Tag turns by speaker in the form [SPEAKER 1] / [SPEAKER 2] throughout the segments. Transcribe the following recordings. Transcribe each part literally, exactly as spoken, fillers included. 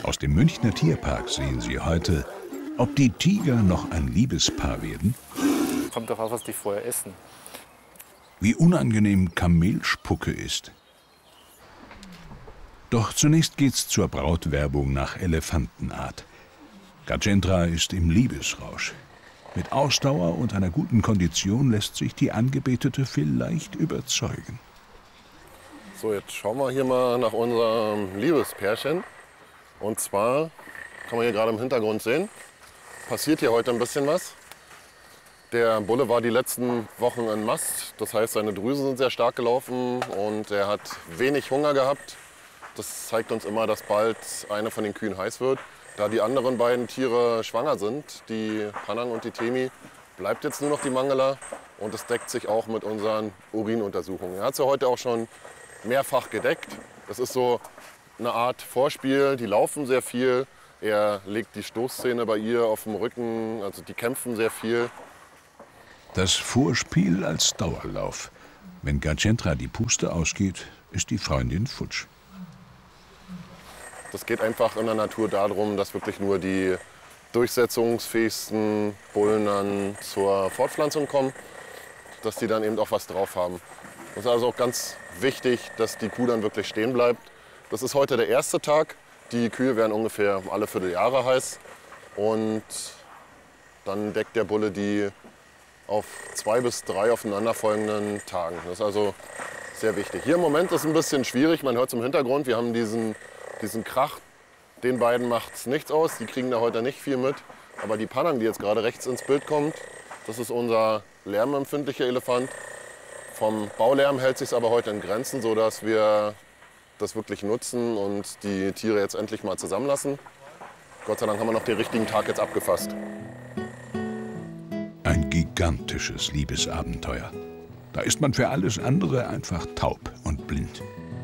[SPEAKER 1] Aus dem Münchner Tierpark sehen Sie heute, ob die Tiger noch ein Liebespaar werden.
[SPEAKER 2] Kommt doch aus, was die vorher essen.
[SPEAKER 1] Wie unangenehm Kamelspucke ist. Doch zunächst geht's zur Brautwerbung nach Elefantenart. Gajendra ist im Liebesrausch. Mit Ausdauer und einer guten Kondition lässt sich die Angebetete vielleicht überzeugen.
[SPEAKER 3] So, jetzt schauen wir hier mal nach unserem Liebespärchen. Und zwar, kann man hier gerade im Hintergrund sehen, passiert hier heute ein bisschen was. Der Bulle war die letzten Wochen in Mast, das heißt, seine Drüsen sind sehr stark gelaufen und er hat wenig Hunger gehabt. Das zeigt uns immer, dass bald eine von den Kühen heiß wird. Da die anderen beiden Tiere schwanger sind, die Panang und die Temi, bleibt jetzt nur noch die Mangala und das deckt sich auch mit unseren Urinuntersuchungen. Er hat sie heute auch schon mehrfach gedeckt. Das ist so eine Art Vorspiel, die laufen sehr viel. Er legt die Stoßzähne bei ihr auf dem Rücken, also die kämpfen sehr viel.
[SPEAKER 1] Das Vorspiel als Dauerlauf. Wenn Gajendra die Puste ausgeht, ist die Freundin futsch.
[SPEAKER 3] Das geht einfach in der Natur darum, dass wirklich nur die durchsetzungsfähigsten Bullen dann zur Fortpflanzung kommen, dass die dann eben auch was drauf haben. Das ist also auch ganz wichtig, dass die Kuh dann wirklich stehen bleibt. Das ist heute der erste Tag. Die Kühe werden ungefähr alle Vierteljahre heiß. Und dann deckt der Bulle die auf zwei bis drei aufeinanderfolgenden Tagen. Das ist also sehr wichtig. Hier im Moment ist es ein bisschen schwierig, man hört es im Hintergrund, wir haben diesen, diesen Krach. Den beiden macht es nichts aus, die kriegen da heute nicht viel mit. Aber die Panang, die jetzt gerade rechts ins Bild kommt, das ist unser lärmempfindlicher Elefant. Vom Baulärm hält sich aber heute in Grenzen, sodass wir das wirklich nutzen und die Tiere jetzt endlich mal zusammenlassen. Gott sei Dank haben wir noch den richtigen Tag jetzt abgefasst.
[SPEAKER 1] Ein gigantisches Liebesabenteuer. Da ist man für alles andere einfach taub und blind.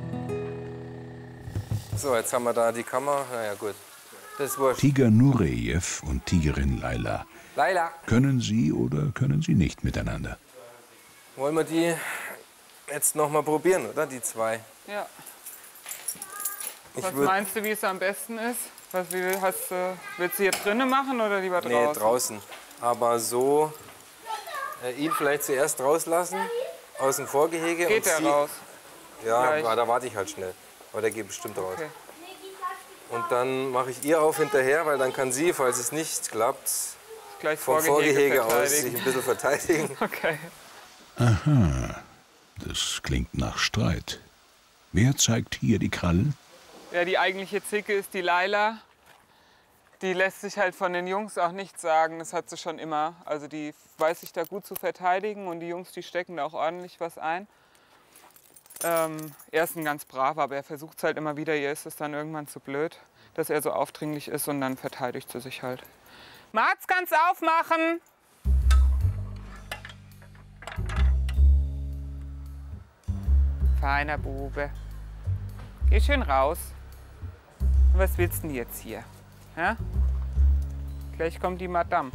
[SPEAKER 4] So, jetzt haben wir da die Kammer. Na ja, gut. Das ist wurscht.
[SPEAKER 1] Tiger Nureyev und Tigerin Laila.
[SPEAKER 4] Laila.
[SPEAKER 1] Können sie oder können sie nicht miteinander?
[SPEAKER 4] Wollen wir die jetzt noch mal probieren, oder? Die zwei.
[SPEAKER 5] Ja.
[SPEAKER 4] Ich
[SPEAKER 5] Was
[SPEAKER 4] würd...
[SPEAKER 5] meinst du, wie es am besten ist? Was will, hast, äh, willst du hier drinnen machen oder lieber draußen?
[SPEAKER 4] Nee, draußen. Aber so, äh, ihn vielleicht zuerst rauslassen, aus dem Vorgehege.
[SPEAKER 5] Geht
[SPEAKER 4] und
[SPEAKER 5] der
[SPEAKER 4] sie...
[SPEAKER 5] raus?
[SPEAKER 4] Ja,
[SPEAKER 5] Gleich.
[SPEAKER 4] da warte ich halt schnell. Aber der geht bestimmt raus.
[SPEAKER 5] Okay.
[SPEAKER 4] Und dann mache ich ihr auf hinterher, weil dann kann sie, falls es nicht klappt,
[SPEAKER 5] Gleich
[SPEAKER 4] vom
[SPEAKER 5] Vorgehege
[SPEAKER 4] Vorgehege aus sich ein bisschen verteidigen.
[SPEAKER 5] Okay.
[SPEAKER 1] Aha, das klingt nach Streit. Wer zeigt hier die Krallen?
[SPEAKER 5] Ja, die eigentliche Zicke ist die Laila. Die lässt sich halt von den Jungs auch nichts sagen. Das hat sie schon immer. Also die weiß sich da gut zu verteidigen und die Jungs, die stecken da auch ordentlich was ein. Ähm, er ist ein ganz braver, aber er versucht es halt immer wieder. Ihr ist es dann irgendwann zu blöd, dass er so aufdringlich ist und dann verteidigt sie sich halt. Mats, kannst du aufmachen? Feiner Bube. Geh schön raus. Was willst du denn jetzt hier? Ja? Gleich kommt die Madame.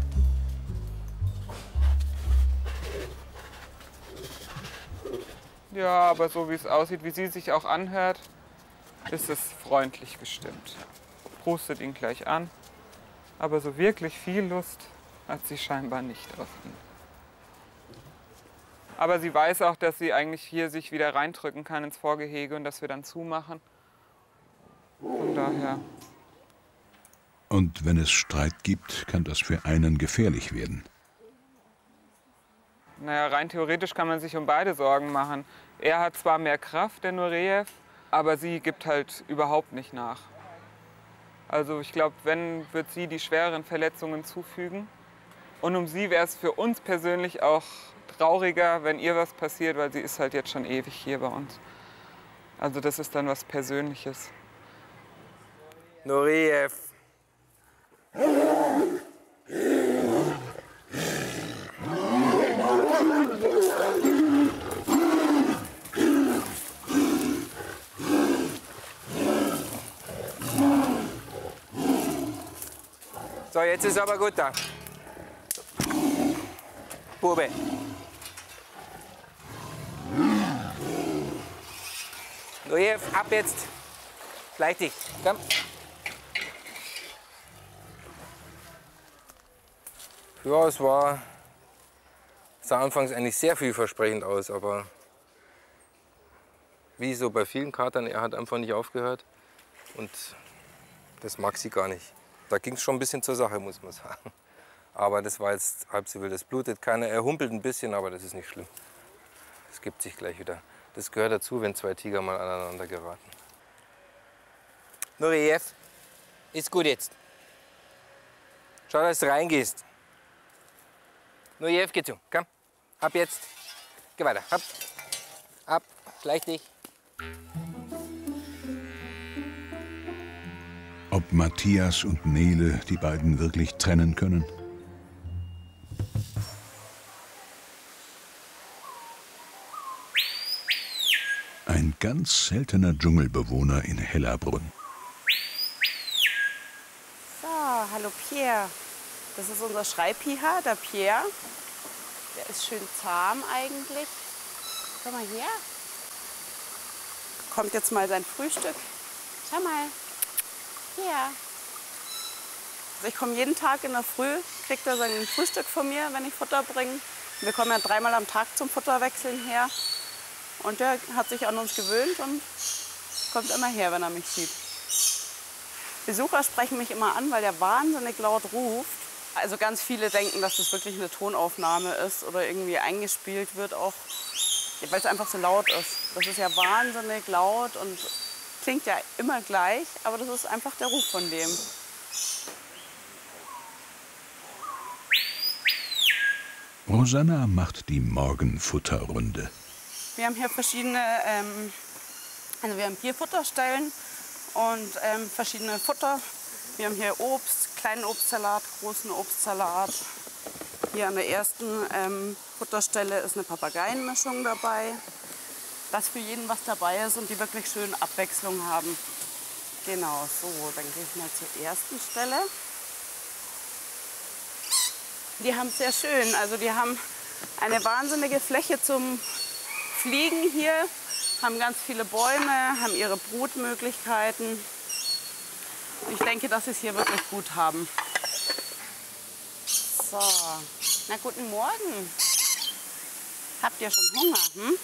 [SPEAKER 5] Ja, aber so wie es aussieht, wie sie sich auch anhört, ist es freundlich gestimmt. Prostet ihn gleich an. Aber so wirklich viel Lust hat sie scheinbar nicht auf ihn. Aber sie weiß auch, dass sie eigentlich hier sich wieder reindrücken kann ins Vorgehege und dass wir dann zumachen. Von daher.
[SPEAKER 1] Und wenn es Streit gibt, kann das für einen gefährlich werden.
[SPEAKER 5] Naja, rein theoretisch kann man sich um beide Sorgen machen. Er hat zwar mehr Kraft, der Nureyev, aber sie gibt halt überhaupt nicht nach. Also ich glaube, wenn, wird sie die schwereren Verletzungen zufügen. Und um sie wäre es für uns persönlich auch trauriger, wenn ihr was passiert, weil sie ist halt jetzt schon ewig hier bei uns. Also das ist dann was Persönliches.
[SPEAKER 4] Nureyev. So, jetzt ist aber gut da. Bube. Nureyev, ab jetzt. Gleich dich. Komm. Ja, es war, sah anfangs eigentlich sehr vielversprechend aus, aber wie so bei vielen Katern, er hat einfach nicht aufgehört und das mag sie gar nicht. Da ging es schon ein bisschen zur Sache, muss man sagen. Aber das war jetzt halb so wild, das blutet keiner, er humpelt ein bisschen, aber das ist nicht schlimm. Das gibt sich gleich wieder. Das gehört dazu, wenn zwei Tiger mal aneinander geraten. Nureyev, ist gut jetzt. Schau, dass du reingehst. Nureyev, geh zu, komm. Ab jetzt. Geh weiter, ab. Ab, schleich dich.
[SPEAKER 1] Ob Matthias und Nele die beiden wirklich trennen können? Ein ganz seltener Dschungelbewohner in Hellerbrunn.
[SPEAKER 6] So, hallo Pierre. Das ist unser Schreibpiha, der Pierre. Der ist schön zahm eigentlich. Schau mal her. Kommt jetzt mal sein Frühstück. Schau mal. Hier. Also ich komme jeden Tag in der Früh, kriegt er sein Frühstück von mir, wenn ich Futter bringe. Wir kommen ja dreimal am Tag zum Futterwechseln her. Und der hat sich an uns gewöhnt und kommt immer her, wenn er mich sieht. Besucher sprechen mich immer an, weil der wahnsinnig laut ruft. Also ganz viele denken, dass das wirklich eine Tonaufnahme ist oder irgendwie eingespielt wird, auch weil es einfach so laut ist. Das ist ja wahnsinnig laut und klingt ja immer gleich, aber das ist einfach der Ruf von dem.
[SPEAKER 1] Rosanna macht die Morgenfutterrunde.
[SPEAKER 6] Wir haben hier verschiedene, ähm, also wir haben hier Futterstellen und ähm, verschiedene Futter. Wir haben hier Obst, kleinen Obstsalat, großen Obstsalat. Hier an der ersten ähm, Futterstelle ist eine Papageienmischung dabei. Dass für jeden was dabei ist und die wirklich schön Abwechslung haben. Genau, so, dann gehe ich mal zur ersten Stelle. Die haben es sehr schön, also die haben eine wahnsinnige Fläche zum Fliegen hier, haben ganz viele Bäume, haben ihre Brutmöglichkeiten. Ich denke, dass sie es hier wirklich gut haben. So, na guten Morgen. Habt ihr schon Hunger? Hm?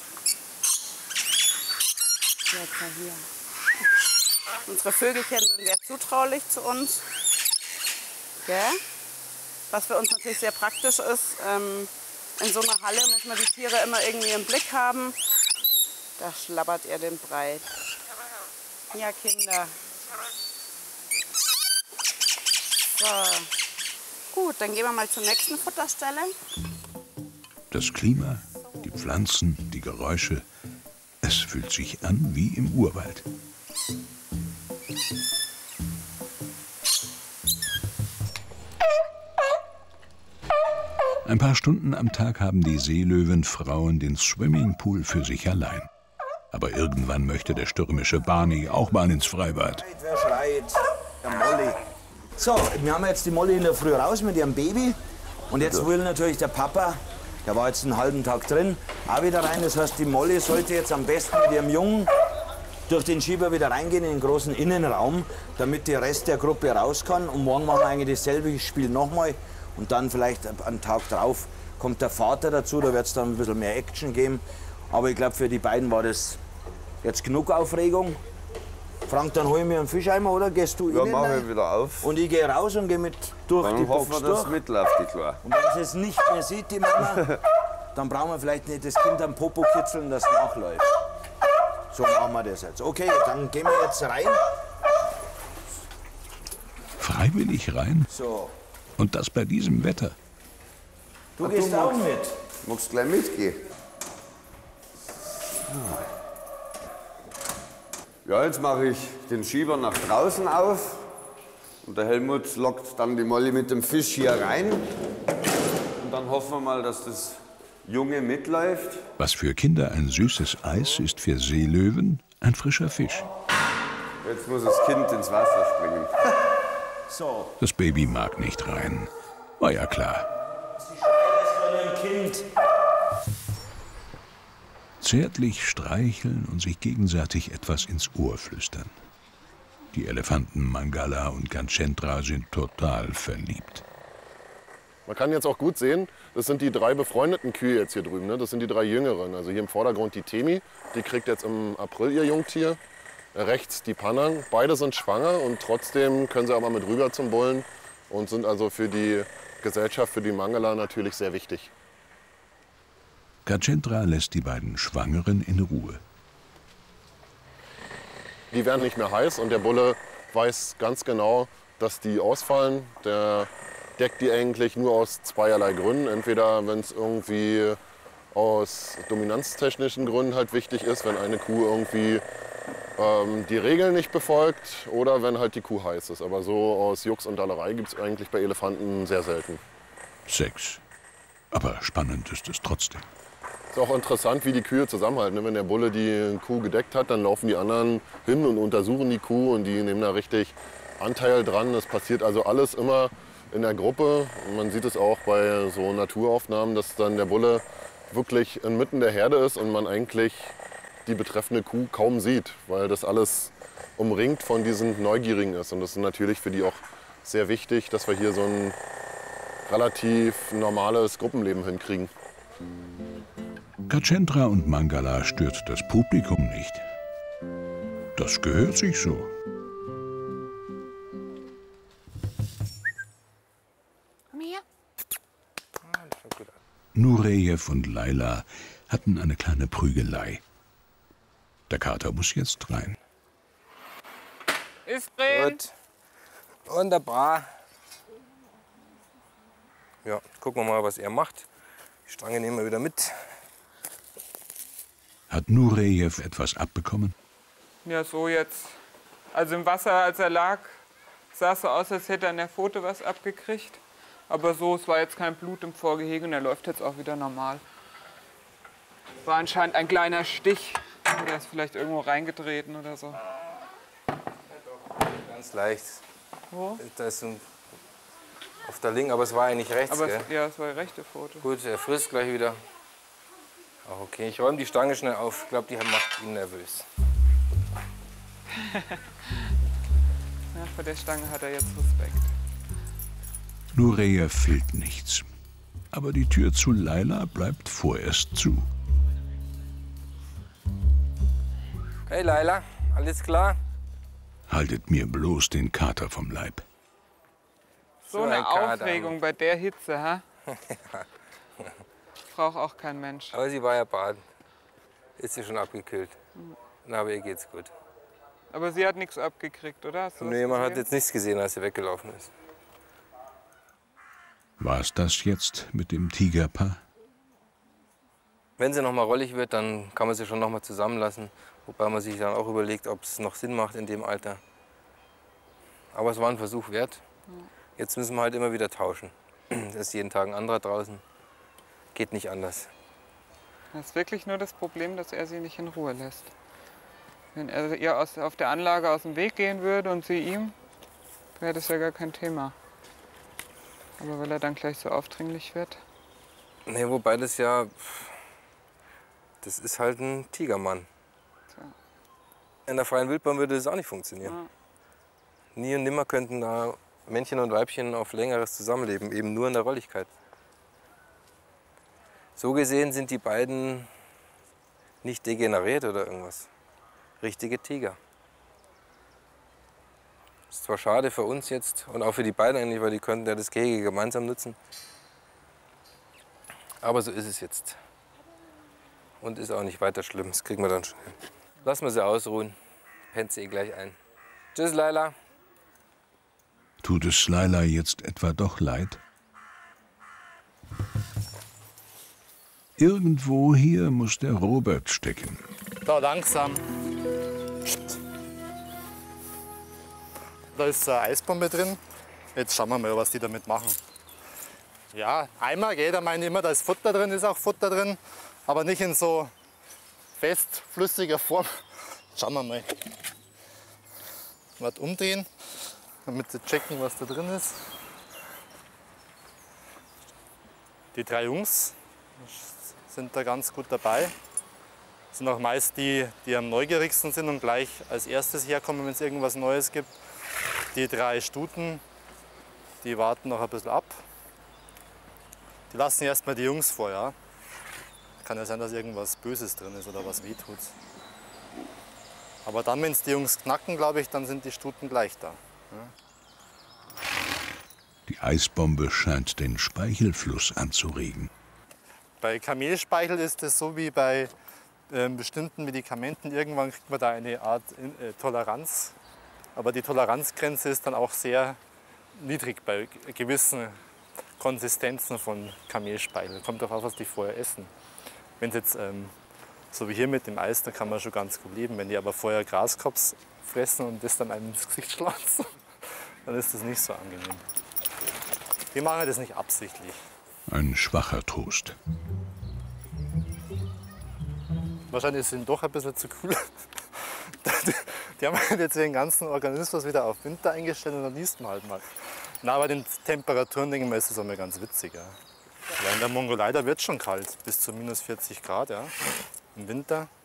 [SPEAKER 6] Hier. Unsere Vögelchen sind sehr zutraulich zu uns. Gell? Was für uns natürlich sehr praktisch ist. Ähm, in so einer Halle muss man die Tiere immer irgendwie im Blick haben. Da schlabbert er den Brei. Ja, Kinder. So. Gut, dann gehen wir mal zur nächsten Futterstelle.
[SPEAKER 1] Das Klima, die Pflanzen, die Geräusche. Es fühlt sich an wie im Urwald. Ein paar Stunden am Tag haben die Seelöwenfrauen den Swimmingpool für sich allein. Aber irgendwann möchte der stürmische Barney auch mal ins Freibad.
[SPEAKER 7] Wer schreit? Der Molly. So, wir haben jetzt die Molly in der Früh raus mit ihrem Baby. Und jetzt will natürlich der Papa, der war jetzt einen halben Tag drin, auch wieder rein. Das heißt, die Molly sollte jetzt am besten mit ihrem Jungen durch den Schieber wieder reingehen in den großen Innenraum, damit der Rest der Gruppe raus kann. Und morgen machen wir eigentlich dasselbe Spiel nochmal. Und dann vielleicht einen Tag drauf kommt der Vater dazu, da wird es dann ein bisschen mehr Action geben. Aber ich glaube, für die beiden war das jetzt genug Aufregung. Frank, dann hol ich mir einen Fischeimer, oder gehst du
[SPEAKER 8] Ja,
[SPEAKER 7] innen
[SPEAKER 8] machen
[SPEAKER 7] rein?
[SPEAKER 8] wir wieder auf.
[SPEAKER 7] Und ich gehe raus und gehe mit durch
[SPEAKER 8] Dann
[SPEAKER 7] die
[SPEAKER 8] hoffen
[SPEAKER 7] Box
[SPEAKER 8] wir, dass
[SPEAKER 7] durch.
[SPEAKER 8] mitläuft, die klar.
[SPEAKER 7] Und wenn sie es nicht mehr sieht, die Mama, dann brauchen wir vielleicht nicht das Kind am Popo kitzeln, das nachläuft. So machen wir das jetzt. Okay, dann gehen wir jetzt rein.
[SPEAKER 1] Freiwillig rein?
[SPEAKER 7] So.
[SPEAKER 1] Und das bei diesem Wetter.
[SPEAKER 7] Du gehst
[SPEAKER 8] du
[SPEAKER 7] auch
[SPEAKER 8] magst-
[SPEAKER 7] mit.
[SPEAKER 8] Magst gleich mitgehen? Ja, jetzt mache ich den Schieber nach draußen auf. Und der Helmut lockt dann die Molly mit dem Fisch hier rein. Und dann hoffen wir mal, dass das Junge mitläuft.
[SPEAKER 1] Was für Kinder ein süßes Eis ist für Seelöwen ein frischer Fisch.
[SPEAKER 8] Jetzt muss das Kind ins Wasser springen.
[SPEAKER 7] So.
[SPEAKER 1] Das Baby mag nicht rein. War ja klar.
[SPEAKER 7] Kind.
[SPEAKER 1] Zärtlich streicheln und sich gegenseitig etwas ins Ohr flüstern. Die Elefanten Mangala und Ganchendra sind total verliebt.
[SPEAKER 3] Man kann jetzt auch gut sehen, das sind die drei befreundeten Kühe jetzt hier drüben. Ne? Das sind die drei jüngeren. Also hier im Vordergrund die Temi, die kriegt jetzt im April ihr Jungtier. Rechts die Panang, beide sind schwanger und trotzdem können sie aber mit rüber zum Bullen und sind also für die Gesellschaft, für die Mangala natürlich sehr wichtig.
[SPEAKER 1] Gajendra lässt die beiden Schwangeren in Ruhe.
[SPEAKER 3] Die werden nicht mehr heiß und der Bulle weiß ganz genau, dass die ausfallen. Der deckt die eigentlich nur aus zweierlei Gründen. Entweder wenn es irgendwie aus dominanztechnischen Gründen halt wichtig ist, wenn eine Kuh irgendwie ähm, die Regeln nicht befolgt oder wenn halt die Kuh heiß ist. Aber so aus Jux und Dallerei gibt es eigentlich bei Elefanten sehr selten.
[SPEAKER 1] Sex. Aber spannend ist es trotzdem.
[SPEAKER 3] Ist auch interessant, wie die Kühe zusammenhalten. Wenn der Bulle die Kuh gedeckt hat, dann laufen die anderen hin und untersuchen die Kuh und die nehmen da richtig Anteil dran. Das passiert also alles immer in der Gruppe. Man sieht es auch bei so Naturaufnahmen, dass dann der Bulle wirklich inmitten der Herde ist und man eigentlich die betreffende Kuh kaum sieht, weil das alles umringt von diesen Neugierigen ist. Und das ist natürlich für die auch sehr wichtig, dass wir hier so ein relativ normales Gruppenleben hinkriegen.
[SPEAKER 1] Gajendra und Mangala stört das Publikum nicht. Das gehört sich so.
[SPEAKER 5] Komm her.
[SPEAKER 1] Nureyev und Laila hatten eine kleine Prügelei. Der Kater muss jetzt rein.
[SPEAKER 5] Ist drin.
[SPEAKER 4] Gut. Wunderbar. Ja, gucken wir mal, was er macht. Die Stange nehmen wir wieder mit.
[SPEAKER 1] Hat Nureyev etwas abbekommen?
[SPEAKER 5] Ja, so jetzt. Also im Wasser, als er lag, sah es so aus, als hätte er an der Pfote was abgekriegt. Aber so, es war jetzt kein Blut im Vorgehege und er läuft jetzt auch wieder normal. War anscheinend ein kleiner Stich. Oder ist vielleicht irgendwo reingetreten oder so.
[SPEAKER 4] Ganz leicht.
[SPEAKER 5] Wo?
[SPEAKER 4] Da ist ein auf der linken, aber es war eigentlich rechts,
[SPEAKER 5] Aber
[SPEAKER 4] gell?
[SPEAKER 5] es, ja, es war die rechte Pfote.
[SPEAKER 4] Gut, er frisst gleich wieder. Ach, okay, ich räume die Stange schnell auf. Ich glaube, die macht ihn nervös.
[SPEAKER 5] Ja, vor der Stange hat er jetzt Respekt.
[SPEAKER 1] Nureyev fehlt nichts. Aber die Tür zu Laila bleibt vorerst zu.
[SPEAKER 4] Hey Laila, alles klar?
[SPEAKER 1] Haltet mir bloß den Kater vom Leib.
[SPEAKER 5] So,
[SPEAKER 4] So
[SPEAKER 5] eine
[SPEAKER 4] ein Kater.
[SPEAKER 5] Aufregung bei der Hitze, ha? Braucht auch kein Mensch.
[SPEAKER 4] Aber sie war ja baden. Ist sie schon abgekühlt. Na, aber ihr geht's gut.
[SPEAKER 5] Aber sie hat nichts abgekriegt, oder? Hast du was
[SPEAKER 4] Nee, man hat
[SPEAKER 5] gesehen?
[SPEAKER 4] jetzt nichts gesehen, als sie weggelaufen ist.
[SPEAKER 1] War es das jetzt mit dem Tigerpaar?
[SPEAKER 4] Wenn sie noch mal rollig wird, dann kann man sie schon noch mal zusammenlassen. Wobei man sich dann auch überlegt, ob es noch Sinn macht in dem Alter. Aber es war ein Versuch wert. Jetzt müssen wir halt immer wieder tauschen. Es ist jeden Tag ein anderer draußen. Geht nicht anders.
[SPEAKER 5] Das ist wirklich nur das Problem, dass er sie nicht in Ruhe lässt. Wenn er ihr aus, auf der Anlage aus dem Weg gehen würde und sie ihm, wäre das ja gar kein Thema. Aber weil er dann gleich so aufdringlich wird.
[SPEAKER 4] Nee, wobei das ja, das ist halt ein Tigermann.
[SPEAKER 5] Tja.
[SPEAKER 4] In der freien Wildbahn würde das auch nicht funktionieren.
[SPEAKER 5] Ja.
[SPEAKER 4] Nie und nimmer könnten da Männchen und Weibchen auf längeres Zusammenleben, eben nur in der Rolligkeit. So gesehen sind die beiden nicht degeneriert oder irgendwas. Richtige Tiger. Ist zwar schade für uns jetzt und auch für die beiden eigentlich, weil die könnten ja das Gehege gemeinsam nutzen. Aber so ist es jetzt. Und ist auch nicht weiter schlimm, das kriegen wir dann schon hin. Lassen wir sie ausruhen, pennt sie eh gleich ein. Tschüss, Laila.
[SPEAKER 1] Tut es Laila jetzt etwa doch leid? Irgendwo hier muss der Robert stecken.
[SPEAKER 2] Da langsam. Da ist eine Eisbombe drin. Jetzt schauen wir mal, was die damit machen. Ja, Eimer, jeder meint immer, da ist Futter drin, ist auch Futter drin, aber nicht in so fest flüssiger Form. Schauen wir mal. Was umdrehen, damit sie checken, was da drin ist. Die drei Jungs sind da ganz gut dabei. Das sind auch meist die, die am neugierigsten sind und gleich als erstes herkommen, wenn es irgendwas Neues gibt. Die drei Stuten, die warten noch ein bisschen ab. Die lassen erstmal die Jungs vor, ja. Kann ja sein, dass irgendwas Böses drin ist oder was wehtut. Aber dann, wenn es die Jungs knacken, glaube ich, dann sind die Stuten gleich da. Ja.
[SPEAKER 1] Die Eisbombe scheint den Speichelfluss anzuregen.
[SPEAKER 2] Bei Kamelspeichel ist es so wie bei äh, bestimmten Medikamenten. Irgendwann kriegt man da eine Art äh, Toleranz. Aber die Toleranzgrenze ist dann auch sehr niedrig bei gewissen Konsistenzen von Kamelspeichel. Kommt darauf an, was die vorher essen. Wenn es jetzt ähm, so wie hier mit dem Eis, da kann man schon ganz gut leben. Wenn die aber vorher Graskops fressen und das dann einem ins Gesicht schlagen, dann ist das nicht so angenehm. Wir machen das nicht absichtlich.
[SPEAKER 1] Ein schwacher Trost.
[SPEAKER 2] Wahrscheinlich sind doch ein bisschen zu cool. Die haben halt jetzt den ganzen Organismus wieder auf Winter eingestellt und dann liest man halt mal. Na, bei den Temperaturen, denke ich mal, ist das auch mal ganz witzig. Ja. Ja, in der Mongolei, da wird es schon kalt, bis zu minus vierzig Grad, ja, im Winter.